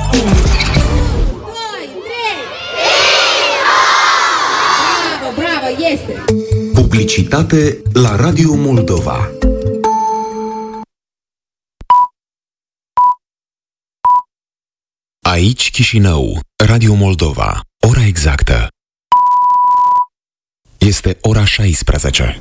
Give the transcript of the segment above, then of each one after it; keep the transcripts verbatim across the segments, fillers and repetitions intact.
Bravo, bravo, este! Publicitate la Radio Moldova. Aici Chișinău, Radio Moldova. Ora exactă este ora șaisprezece.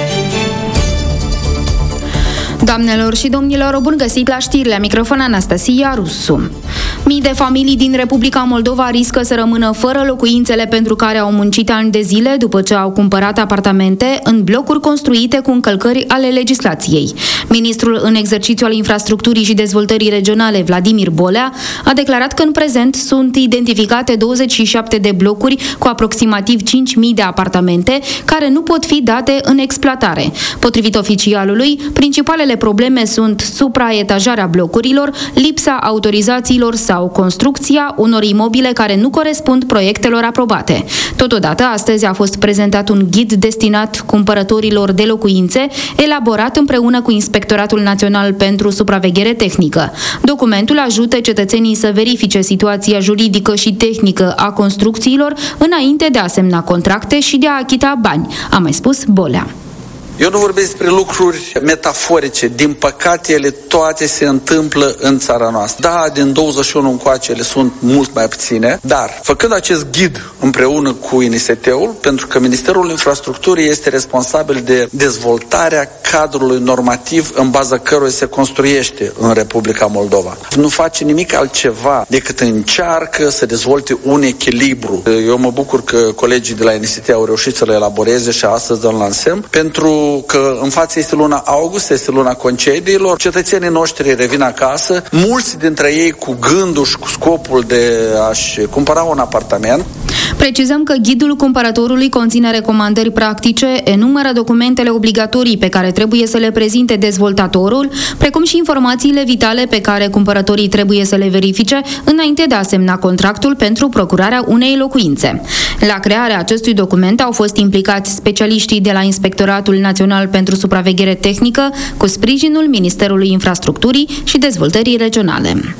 Doamnelor și domnilor, bun găsit la știri, la microfon Anastasia Rusu. Mii de familii din Republica Moldova riscă să rămână fără locuințele pentru care au muncit ani de zile după ce au cumpărat apartamente în blocuri construite cu încălcări ale legislației. Ministrul în exercițiu al Infrastructurii și Dezvoltării Regionale, Vladimir Bolea, a declarat că în prezent sunt identificate douăzeci și șapte de blocuri cu aproximativ cinci mii de apartamente care nu pot fi date în exploatare. Potrivit oficialului, principalele probleme sunt supraetajarea blocurilor, lipsa autorizațiilor sau construcția unor imobile care nu corespund proiectelor aprobate. Totodată, astăzi a fost prezentat un ghid destinat cumpărătorilor de locuințe, elaborat împreună cu Inspectoratul Național pentru Supraveghere Tehnică. Documentul ajută cetățenii să verifice situația juridică și tehnică a construcțiilor înainte de a semna contracte și de a achita bani, a mai spus Bolea. Eu nu vorbesc despre lucruri metaforice. Din păcate, ele toate se întâmplă în țara noastră. Da, din douăzeci și unu încoace ele sunt mult mai puține, dar făcând acest ghid împreună cu I N S T-ul, pentru că Ministerul Infrastructurii este responsabil de dezvoltarea cadrului normativ în baza căruia se construiește în Republica Moldova. Nu face nimic altceva decât încearcă să dezvolte un echilibru. Eu mă bucur că colegii de la I N S T au reușit să le elaboreze și astăzi îl lansăm, pentru că în față este luna august, este luna concediilor, cetățenii noștri revin acasă, mulți dintre ei cu gândul și cu scopul de a-și cumpăra un apartament. Precizăm că ghidul cumpărătorului conține recomandări practice, enumeră documentele obligatorii pe care trebuie să le prezinte dezvoltatorul, precum și informațiile vitale pe care cumpărătorii trebuie să le verifice înainte de a semna contractul pentru procurarea unei locuințe. La crearea acestui document au fost implicați specialiștii de la Inspectoratul Național pentru Supraveghere Tehnică, cu sprijinul Ministerului Infrastructurii și Dezvoltării Regionale.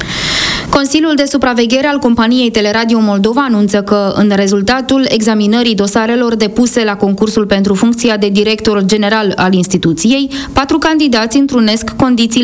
Consiliul de Supraveghere al companiei Teleradio Moldova anunță că, în rezultatul examinării dosarelor depuse la concursul pentru funcția de director general al instituției, patru candidați întrunesc condițiile